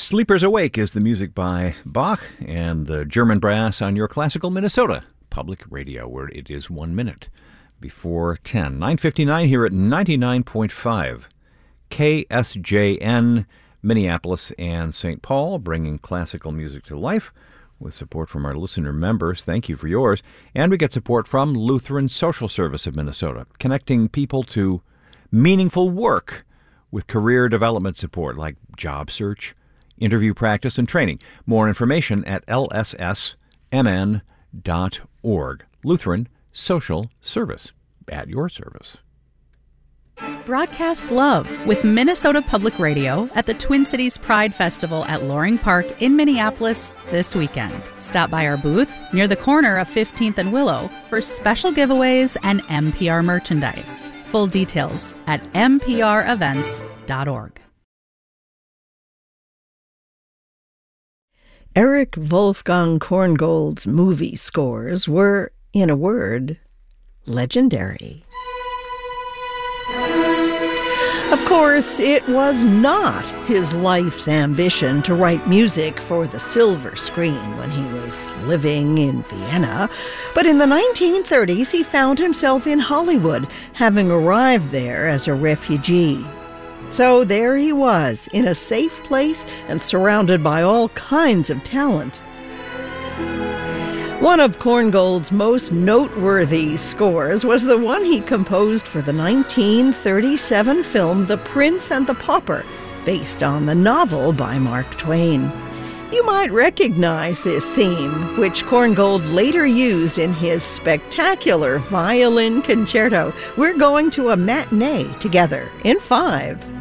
Sleepers Awake is the music by Bach and the German Brass on your classical Minnesota Public Radio, where it is 1 minute before 10. 9:59 here at 99.5 KSJN, Minneapolis and St. Paul, bringing classical music to life with support from our listener members. Thank you for yours. And we get support from Lutheran Social Service of Minnesota, connecting people to meaningful work with career development support like job search, interview practice, and training. More information at lssmn.org. Lutheran Social Service, at your service. Broadcast love with Minnesota Public Radio at the Twin Cities Pride Festival at Loring Park in Minneapolis this weekend. Stop by our booth near the corner of 15th and Willow for special giveaways and NPR merchandise. Full details at mprevents.org. Erich Wolfgang Korngold's movie scores were, in a word, legendary. Of course, it was not his life's ambition to write music for the silver screen when he was living in Vienna, but in the 1930s he found himself in Hollywood, having arrived there as a refugee. So there he was, in a safe place and surrounded by all kinds of talent. One of Korngold's most noteworthy scores was the one he composed for the 1937 film The Prince and the Pauper, based on the novel by Mark Twain. You might recognize this theme, which Korngold later used in his spectacular violin concerto. We're going to a matinee together in 5.